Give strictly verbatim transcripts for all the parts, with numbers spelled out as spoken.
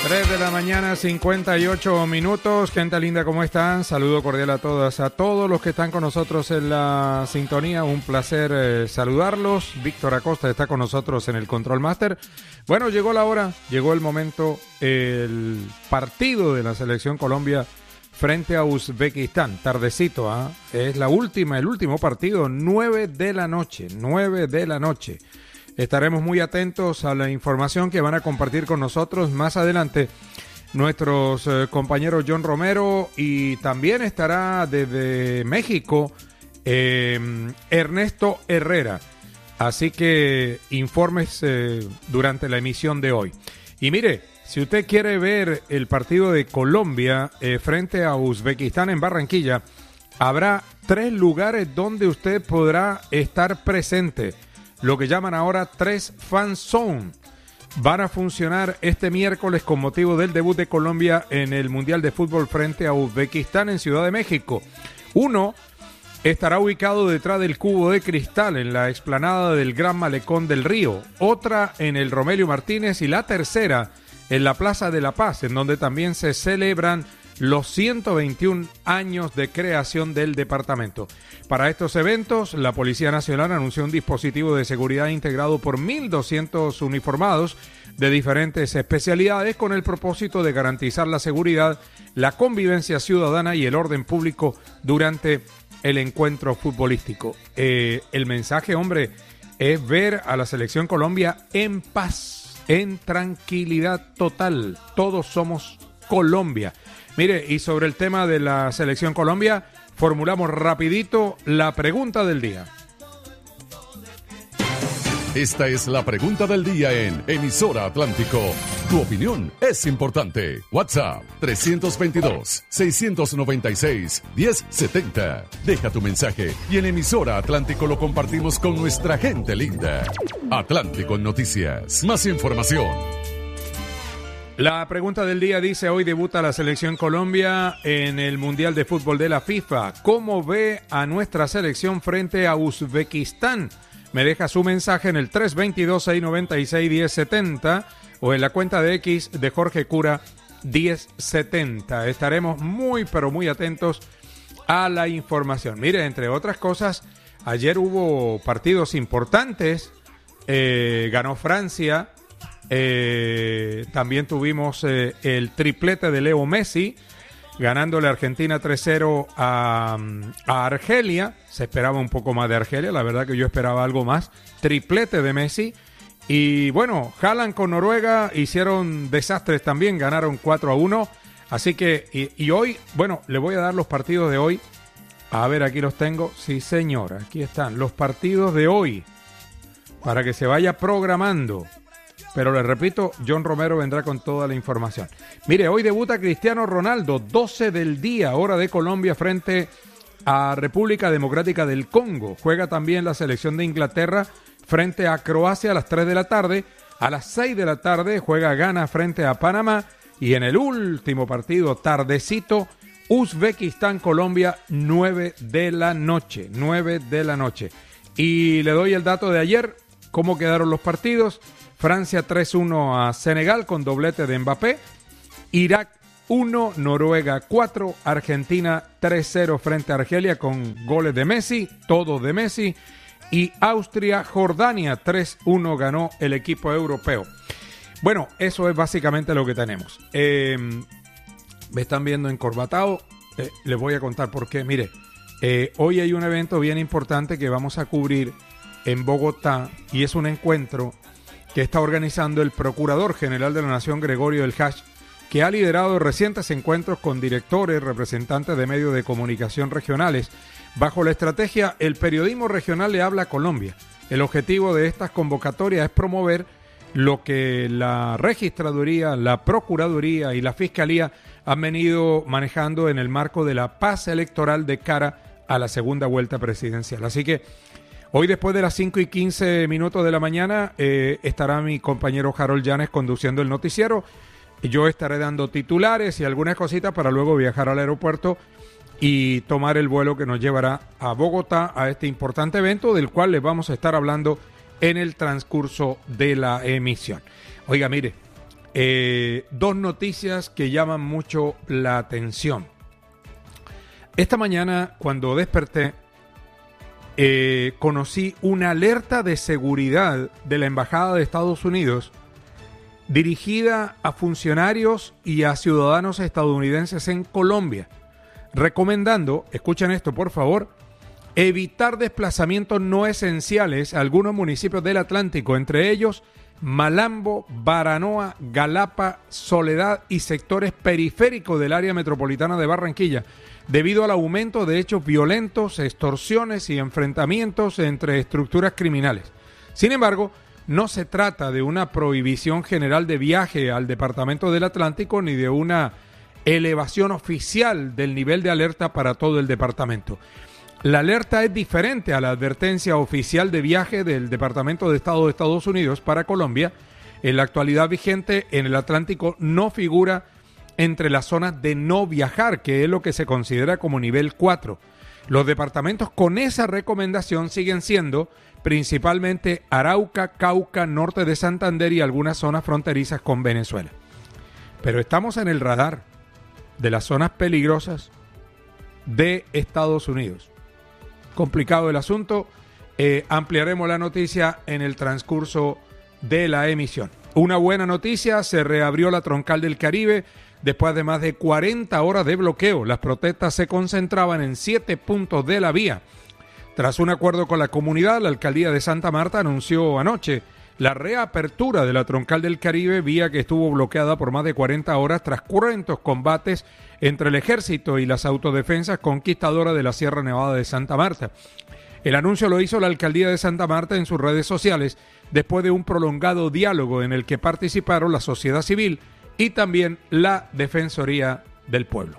tres de la mañana, cincuenta y ocho minutos. Gente linda, ¿cómo están? Saludo cordial a todas, a todos los que están con nosotros en la sintonía. Un placer eh, saludarlos. Víctor Acosta está con nosotros en el Control Master. Bueno, llegó la hora, llegó el momento, el partido de la Selección Colombia frente a Uzbekistán. Tardecito, ¿ah? ¿eh? Es la última, el último partido, nueve de la noche, nueve de la noche. Estaremos muy atentos a la información que van a compartir con nosotros más adelante nuestros eh, compañeros John Romero, y también estará desde México eh, Ernesto Herrera. Así que informes eh, durante la emisión de hoy. Y mire, si usted quiere ver el partido de Colombia eh, frente a Uzbekistán en Barranquilla, habrá tres lugares donde usted podrá estar presente. Lo que llaman ahora tres fan zone. Van a funcionar este miércoles con motivo del debut de Colombia en el Mundial de Fútbol frente a Uzbekistán en Ciudad de México. Uno estará ubicado detrás del Cubo de Cristal en la explanada del Gran Malecón del Río. Otra en el Romelio Martínez y la tercera en la Plaza de la Paz, en donde también se celebran los ciento veintiún años de creación del departamento. Para estos eventos, la Policía Nacional anunció un dispositivo de seguridad integrado por mil doscientos uniformados de diferentes especialidades con el propósito de garantizar la seguridad, la convivencia ciudadana y el orden público durante el encuentro futbolístico. Eh, el mensaje, hombre, es ver a la Selección Colombia en paz, en tranquilidad total. Todos somos Colombia. Mire, y sobre el tema de la Selección Colombia, formulamos rapidito la pregunta del día. Esta es la pregunta del día en Emisora Atlántico. Tu opinión es importante. WhatsApp tres veintidós, seiscientos noventa y seis, diez setenta. Deja tu mensaje y en Emisora Atlántico lo compartimos con nuestra gente linda. Atlántico en Noticias. Más información. La pregunta del día dice: hoy debuta la Selección Colombia en el Mundial de Fútbol de la FIFA. ¿Cómo ve a nuestra selección frente a Uzbekistán? Me deja su mensaje en el tres veintidós, seiscientos noventa y seis, diez setenta o en la cuenta de X de Jorge Cura diez setenta. Estaremos muy pero muy atentos a la información. Mire, entre otras cosas, ayer hubo partidos importantes. Eh, ganó Francia. Eh, también tuvimos eh, el triplete de Leo Messi, ganándole a Argentina tres cero a, a Argelia. Se esperaba un poco más de Argelia, la verdad que yo esperaba algo más. Triplete de Messi. Y bueno, Haaland con Noruega hicieron desastres también, ganaron cuatro a uno. Así que, y, y hoy, bueno, le voy a dar los partidos de hoy. A ver, aquí los tengo. Sí, señor, aquí están los partidos de hoy, para que se vaya programando. Pero les repito, John Romero vendrá con toda la información. Mire, hoy debuta Cristiano Ronaldo, doce del día, hora de Colombia, frente a República Democrática del Congo. Juega también la selección de Inglaterra frente a Croacia a las tres de la tarde. A las seis de la tarde juega Ghana frente a Panamá. Y en el último partido, tardecito, Uzbekistán-Colombia, nueve de la noche. nueve de la noche. Y le doy el dato de ayer, cómo quedaron los partidos. Francia tres uno a Senegal con doblete de Mbappé. Irak uno, Noruega cuatro, Argentina tres cero frente a Argelia con goles de Messi, todos de Messi. Y Austria-Jordania tres uno ganó el equipo europeo. Bueno, eso es básicamente lo que tenemos. Eh, me están viendo encorbatado. Eh, les voy a contar por qué. Mire, eh, hoy hay un evento bien importante que vamos a cubrir en Bogotá y es un encuentro que está organizando el Procurador General de la Nación, Gregorio del Hash, que ha liderado recientes encuentros con directores, representantes de medios de comunicación regionales, bajo la estrategia El periodismo regional le habla a Colombia. El objetivo de estas convocatorias es promover lo que la Registraduría, la Procuraduría y la Fiscalía han venido manejando en el marco de la paz electoral de cara a la segunda vuelta presidencial. Así que hoy, después de las cinco y quince minutos de la mañana, eh, estará mi compañero Harold Llanes conduciendo el noticiero. Yo estaré dando titulares y algunas cositas para luego viajar al aeropuerto y tomar el vuelo que nos llevará a Bogotá a este importante evento, del cual les vamos a estar hablando en el transcurso de la emisión. Oiga, mire, eh, dos noticias que llaman mucho la atención. Esta mañana, cuando desperté, eh, conocí una alerta de seguridad de la Embajada de Estados Unidos dirigida a funcionarios y a ciudadanos estadounidenses en Colombia, recomendando, escuchen esto por favor, evitar desplazamientos no esenciales a algunos municipios del Atlántico, entre ellos Malambo, Baranoa, Galapa, Soledad y sectores periféricos del área metropolitana de Barranquilla, debido al aumento de hechos violentos, extorsiones y enfrentamientos entre estructuras criminales. Sin embargo, no se trata de una prohibición general de viaje al Departamento del Atlántico ni de una elevación oficial del nivel de alerta para todo el departamento. La alerta es diferente a la advertencia oficial de viaje del Departamento de Estado de Estados Unidos para Colombia. En la actualidad vigente en el Atlántico no figura entre las zonas de no viajar, que es lo que se considera como nivel cuatro. Los departamentos con esa recomendación siguen siendo principalmente Arauca, Cauca, norte de Santander y algunas zonas fronterizas con Venezuela. Pero estamos en el radar de las zonas peligrosas de Estados Unidos. Complicado el asunto, eh, ampliaremos la noticia en el transcurso de la emisión. Una buena noticia, se reabrió la Troncal del Caribe después de más de cuarenta horas de bloqueo. Las protestas se concentraban en siete puntos de la vía. Tras un acuerdo con la comunidad, la alcaldía de Santa Marta anunció anoche la reapertura de la Troncal del Caribe, vía que estuvo bloqueada por más de cuarenta horas tras cruentos combates entre el ejército y las autodefensas conquistadoras de la Sierra Nevada de Santa Marta. El anuncio lo hizo la alcaldía de Santa Marta en sus redes sociales después de un prolongado diálogo en el que participaron la sociedad civil y también la Defensoría del Pueblo.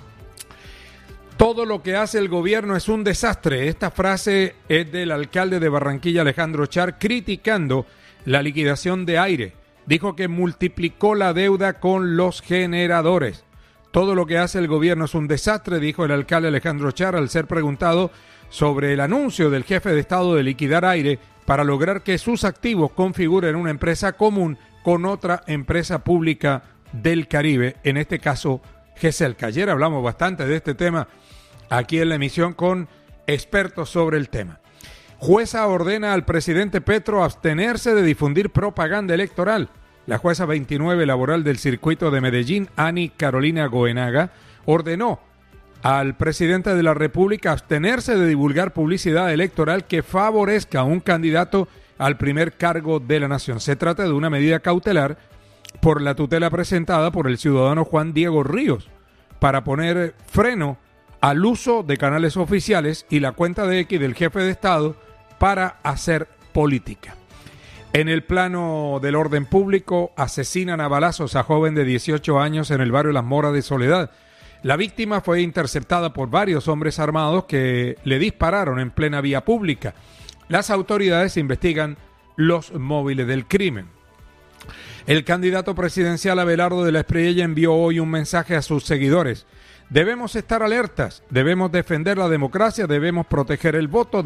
Todo lo que hace el gobierno es un desastre. Esta frase es del alcalde de Barranquilla, Alejandro Char, criticando la liquidación de aire. Dijo que multiplicó la deuda con los generadores. Todo lo que hace el gobierno es un desastre, dijo el alcalde Alejandro Char al ser preguntado sobre el anuncio del jefe de Estado de liquidar aire para lograr que sus activos configuren una empresa común con otra empresa pública del Caribe, en este caso GESELCA. Ayer hablamos bastante de este tema aquí en la emisión con expertos sobre el tema. Jueza ordena al presidente Petro abstenerse de difundir propaganda electoral. La jueza veintinueve laboral del circuito de Medellín, Ani Carolina Goenaga, ordenó al presidente de la República abstenerse de divulgar publicidad electoral que favorezca a un candidato al primer cargo de la nación. Se trata de una medida cautelar por la tutela presentada por el ciudadano Juan Diego Ríos para poner freno al uso de canales oficiales y la cuenta de X del jefe de Estado para hacer política. En el plano del orden público, asesinan a balazos a joven de dieciocho años en el barrio Las Moras de Soledad. La víctima fue interceptada por varios hombres armados que le dispararon en plena vía pública. Las autoridades investigan los móviles del crimen. El candidato presidencial Abelardo de la Espriella envió hoy un mensaje a sus seguidores. Debemos estar alertas, debemos defender la democracia, debemos proteger el voto.